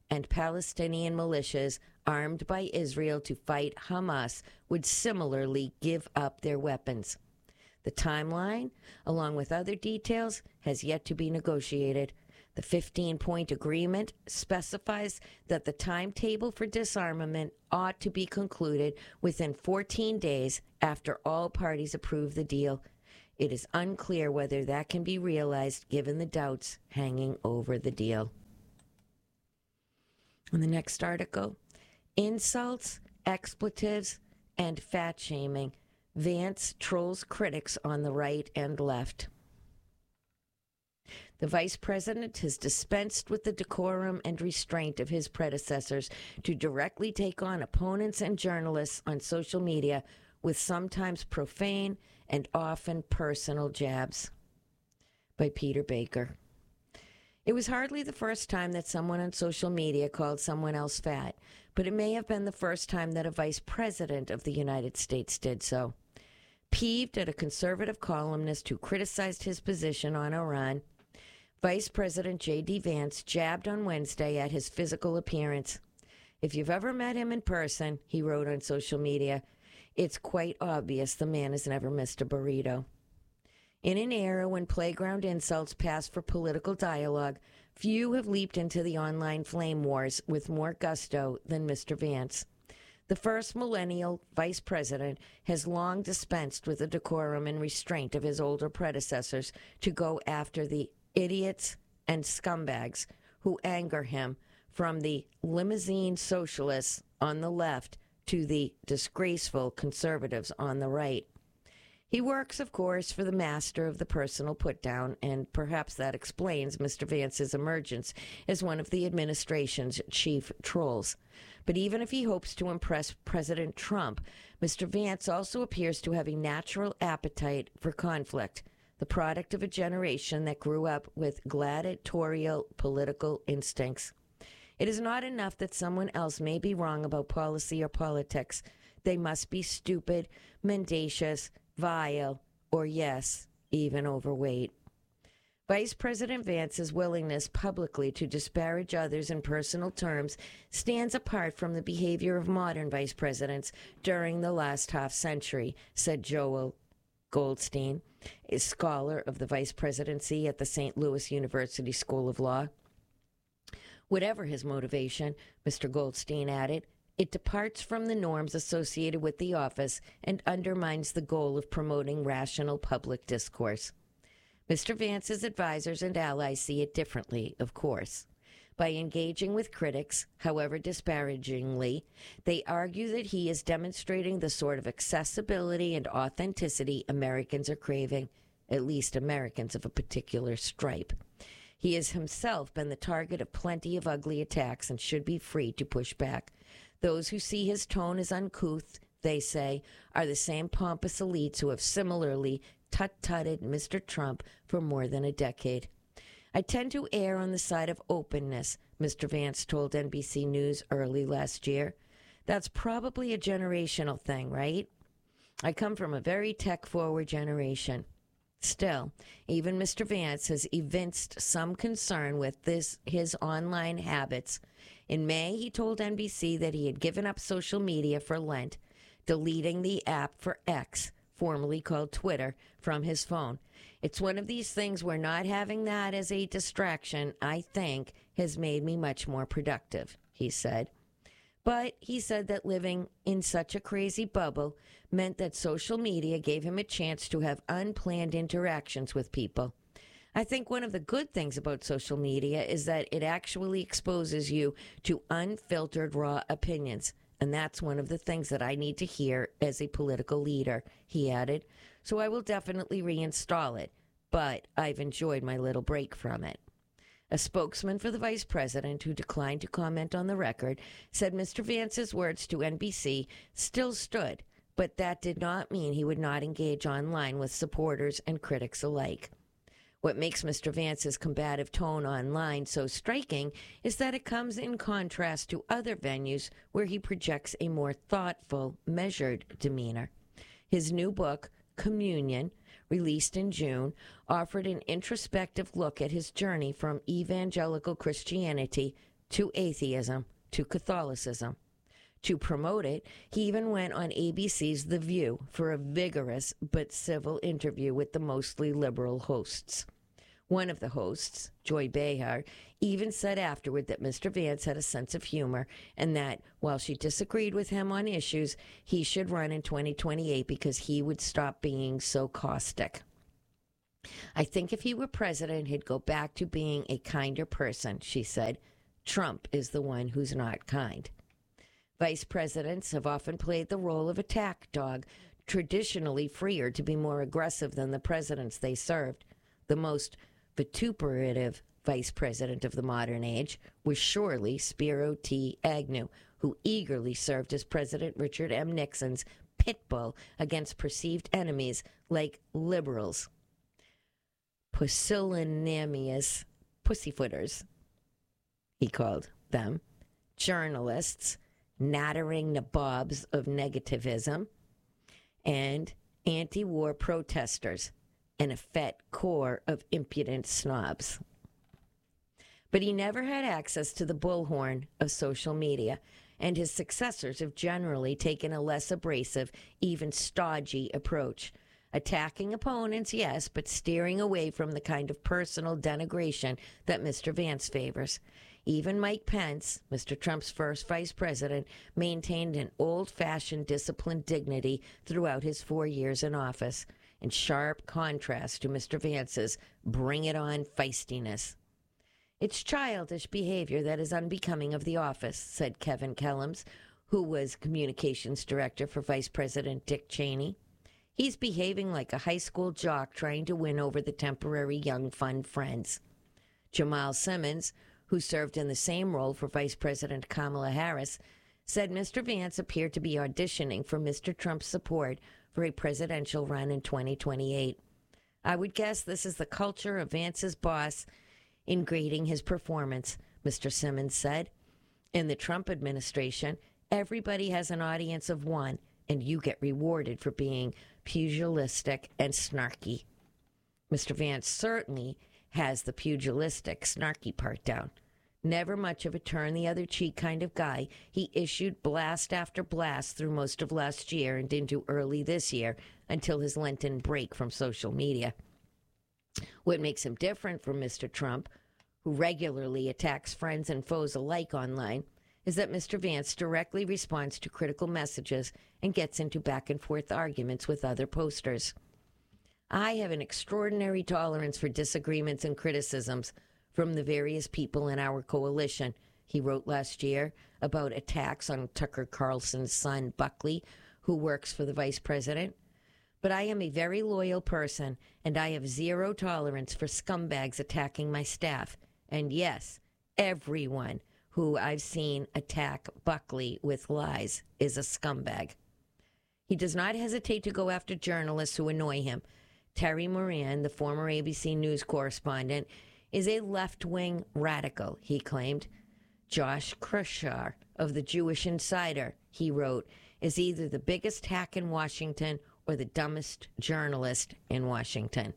and Palestinian militias armed by Israel to fight Hamas would similarly give up their weapons. The timeline, along with other details, has yet to be negotiated. The 15-point agreement specifies that the timetable for disarmament ought to be concluded within 14 days after all parties approve the deal. It is unclear whether that can be realized given the doubts hanging over the deal. In the next article, insults, expletives, and fat shaming. Vance trolls critics on the right and left. The vice president has dispensed with the decorum and restraint of his predecessors to directly take on opponents and journalists on social media with sometimes profane and often personal jabs. By Peter Baker. It was hardly the first time that someone on social media called someone else fat, but it may have been the first time that a vice president of the United States did so. Peeved at a conservative columnist who criticized his position on Iran, Vice President J.D. Vance jabbed on Wednesday at his physical appearance. If you've ever met him in person, he wrote on social media, it's quite obvious the man has never missed a burrito. In an era when playground insults pass for political dialogue, few have leaped into the online flame wars with more gusto than Mr. Vance. The first millennial vice president has long dispensed with the decorum and restraint of his older predecessors to go after the idiots and scumbags who anger him, from the limousine socialists on the left to the disgraceful conservatives on the right. He works, of course, for the master of the personal put-down, and perhaps that explains Mr. Vance's emergence as one of the administration's chief trolls. But even if he hopes to impress President Trump, Mr. Vance also appears to have a natural appetite for conflict, the product of a generation that grew up with gladiatorial political instincts. It is not enough that someone else may be wrong about policy or politics. They must be stupid, mendacious, vile, or yes, even overweight. Vice President Vance's willingness publicly to disparage others in personal terms stands apart from the behavior of modern vice presidents during the last half-century, said Joel Goldstein, a scholar of the vice presidency at the St. Louis University School of Law. Whatever his motivation, Mr. Goldstein added, it departs from the norms associated with the office and undermines the goal of promoting rational public discourse. Mr. Vance's advisors and allies see it differently, of course. By engaging with critics, however disparagingly, they argue that he is demonstrating the sort of accessibility and authenticity Americans are craving, at least Americans of a particular stripe. He has himself been the target of plenty of ugly attacks and should be free to push back. Those who see his tone as uncouth, they say, are the same pompous elites who have similarly tut-tutted Mr. Trump for more than a decade. I tend to err on the side of openness, Mr. Vance told NBC News early last year. That's probably a generational thing, right? I come from a very tech-forward generation. Still, even Mr. Vance has evinced some concern with his online habits. In May, he told NBC that he had given up social media for Lent, deleting the app for X, formerly called Twitter, from his phone. It's one of these things where not having that as a distraction, I think, has made me much more productive, he said. But he said that living in such a crazy bubble meant that social media gave him a chance to have unplanned interactions with people. I think one of the good things about social media is that it actually exposes you to unfiltered, raw opinions. And that's one of the things that I need to hear as a political leader, he added. So I will definitely reinstall it, but I've enjoyed my little break from it. A spokesman for the vice president, who declined to comment on the record, said Mr. Vance's words to NBC still stood, but that did not mean he would not engage online with supporters and critics alike. What makes Mr. Vance's combative tone online so striking is that it comes in contrast to other venues where he projects a more thoughtful, measured demeanor. His new book, Communion, released in June, offered an introspective look at his journey from evangelical Christianity to atheism to Catholicism. To promote it, he even went on ABC's The View for a vigorous but civil interview with the mostly liberal hosts. One of the hosts, Joy Behar, even said afterward that Mr. Vance had a sense of humor and that, while she disagreed with him on issues, he should run in 2028 because he would stop being so caustic. I think if he were president, he'd go back to being a kinder person, she said. Trump is the one who's not kind. Vice presidents have often played the role of attack dog, traditionally freer to be more aggressive than the presidents they served. The most vituperative vice president of the modern age was surely Spiro T. Agnew, who eagerly served as President Richard M. Nixon's pit bull against perceived enemies like liberals, pusillanimous pussyfooters, he called them, journalists, nattering nabobs of negativism, and anti-war protesters, an effete core of impudent snobs. But he never had access to the bullhorn of social media, and his successors have generally taken a less abrasive, even stodgy approach. Attacking opponents, yes, but steering away from the kind of personal denigration that Mr. Vance favors. Even Mike Pence, Mr. Trump's first vice president, maintained an old-fashioned disciplined dignity throughout his 4 years in office, in sharp contrast to Mr. Vance's bring-it-on feistiness. It's childish behavior that is unbecoming of the office, said Kevin Kellums, who was communications director for Vice President Dick Cheney. He's behaving like a high school jock trying to win over the temporary young fun friends. Jamal Simmons, who served in the same role for Vice President Kamala Harris, said Mr. Vance appeared to be auditioning for Mr. Trump's support for a presidential run in 2028. I would guess this is the culture of Vance's boss in grading his performance, Mr. Simmons said. In the Trump administration, everybody has an audience of one, and you get rewarded for being pugilistic and snarky. Mr. Vance certainly has the pugilistic, snarky part down. Never much of a turn-the-other-cheek kind of guy, he issued blast after blast through most of last year and into early this year until his Lenten break from social media. What makes him different from Mr. Trump, who regularly attacks friends and foes alike online, is that Mr. Vance directly responds to critical messages and gets into back-and-forth arguments with other posters. I have an extraordinary tolerance for disagreements and criticisms from the various people in our coalition, he wrote last year about attacks on Tucker Carlson's son, Buckley, who works for the vice president. But I am a very loyal person, and I have zero tolerance for scumbags attacking my staff. And yes, everyone who I've seen attack Buckley with lies is a scumbag. He does not hesitate to go after journalists who annoy him. Terry Moran, the former ABC News correspondent, is a left-wing radical, he claimed. Josh Krishar of the Jewish Insider, he wrote, is either the biggest hack in Washington or the dumbest journalist in Washington.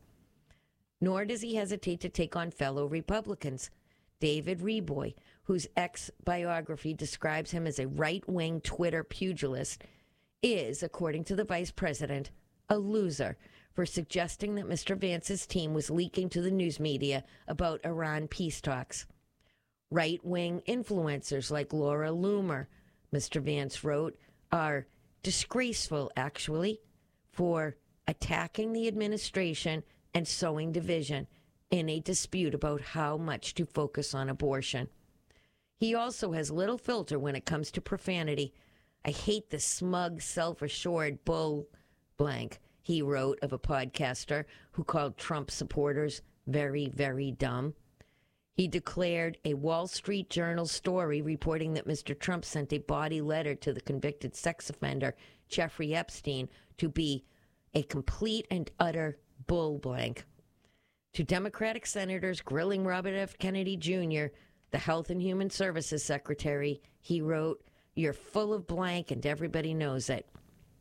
Nor does he hesitate to take on fellow Republicans. David Reboy, whose ex-biography describes him as a right-wing Twitter pugilist, is, according to the vice president, a loser for suggesting that Mr. Vance's team was leaking to the news media about Iran peace talks. Right-wing influencers like Laura Loomer, Mr. Vance wrote, are disgraceful, actually, for attacking the administration and sowing division in a dispute about how much to focus on abortion. He also has little filter when it comes to profanity. I hate the smug, self-assured bull blank, he wrote of a podcaster who called Trump supporters very, very dumb. He declared a Wall Street Journal story reporting that Mr. Trump sent a body letter to the convicted sex offender Jeffrey Epstein to be a complete and utter bull blank. To Democratic senators grilling Robert F. Kennedy Jr., the Health and Human Services Secretary, he wrote, "You're full of blank and everybody knows it."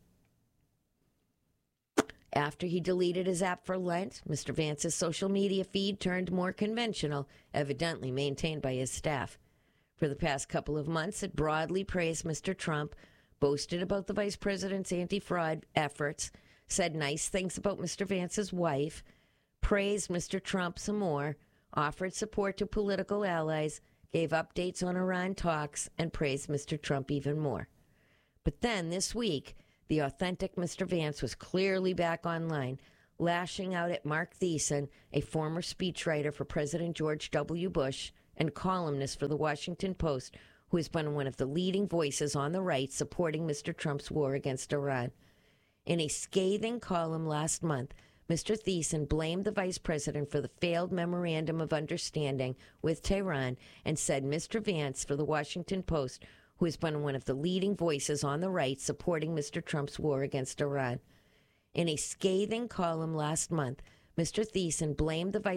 After he deleted his app for Lent, Mr. Vance's social media feed turned more conventional, evidently maintained by his staff. for the past couple of months that broadly praised Mr. Trump, boasted about the vice president's anti-fraud efforts, said nice things about Mr. Vance's wife, praised Mr. Trump some more, offered support to political allies, gave updates on Iran talks, and praised Mr. Trump even more. But then this week, the authentic Mr. Vance was clearly back online, lashing out at Mark Thiessen, a former speechwriter for President George W. Bush and columnist for the Washington Post, who has been one of the leading voices on the right supporting Mr. Trump's war against Iran. In a scathing column last month, Mr. Thiessen blamed the vice president for the failed memorandum of understanding with Tehran and said Mr. Vance for the Washington Post, who has been one of the leading voices on the right supporting Mr. Trump's war against Iran. In a scathing column last month, Mr. Thiessen blamed the vice